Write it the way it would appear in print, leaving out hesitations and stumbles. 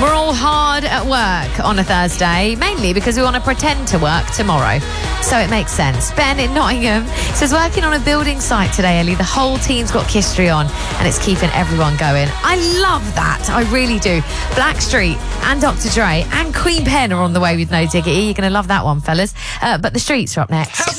We're all hard at work on a Thursday, mainly because we want to pretend to work tomorrow. So it makes sense. Ben in Nottingham says, working on a building site today, Ellie. The whole team's got Kistry on and it's keeping everyone going. I love that. I really do. Blackstreet and Dr. Dre and Queen Pen are on the way with No Diggity. You're going to love that one, fellas. But the Streets are up next.